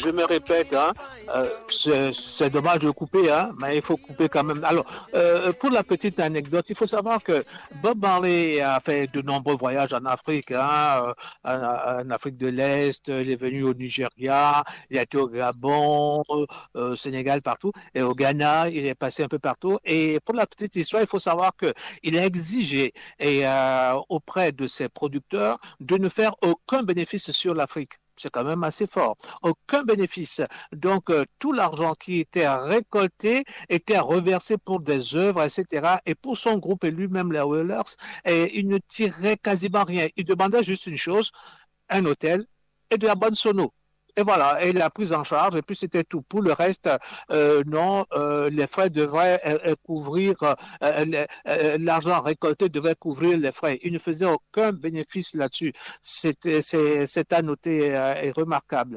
je me répète, hein, c'est dommage de couper, hein, mais il faut couper quand même. Alors, pour la petite anecdote, il faut savoir que Bob Marley a fait de nombreux voyages en Afrique, hein, en Afrique de l'Est, il est venu au Nigeria, il a été au Gabon, au Sénégal, partout, et au Ghana, il est passé un peu partout. Et pour la petite histoire, il faut savoir que il a exigé auprès de ses producteurs de ne faire aucun bénéfice sur l'Afrique. C'est quand même assez fort. Aucun bénéfice. Donc, tout l'argent qui était récolté était reversé pour des œuvres, etc. Et pour son groupe et lui-même, les Wailers, et il ne tirait quasiment rien. Il demandait juste une chose, un hôtel et de la bonne sono. Et voilà, et la prise en charge, et puis c'était tout. Pour le reste, non, les frais devraient couvrir, l'argent récolté devait couvrir les frais. Il ne faisait aucun bénéfice là-dessus. C'est à noter et remarquable.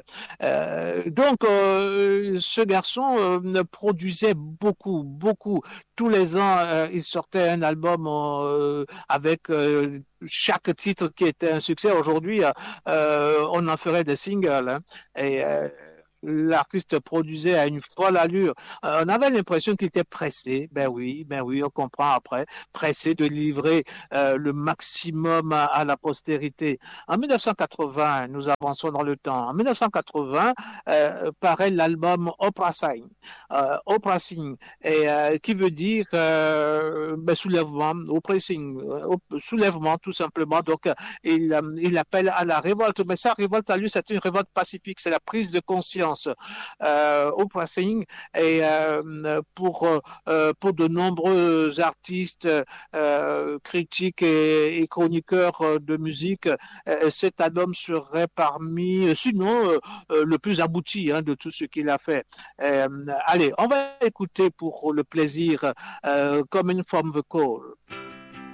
Donc, ce garçon produisait beaucoup, beaucoup. Tous les ans, il sortait un album avec chaque titre qui était un succès. Aujourd'hui, on en ferait des singles. Hein, et l'artiste produisait à une folle allure. On avait l'impression qu'il était pressé. Ben oui, on comprend après. Pressé de livrer le maximum à la postérité. En 1980, nous avançons dans le temps. En 1980, paraît l'album Oprah Sing. Oprah Sing, qui veut dire soulèvement, Oprah Sing, soulèvement tout simplement. Donc, il appelle à la révolte. Mais sa révolte à lui, c'est une révolte pacifique. C'est la prise de conscience. Oprah Sing et pour de nombreux artistes, critiques et chroniqueurs de musique, cet album serait parmi, sinon le plus abouti de tout ce qu'il a fait. Allez, on va écouter pour le plaisir Come In From The Cold.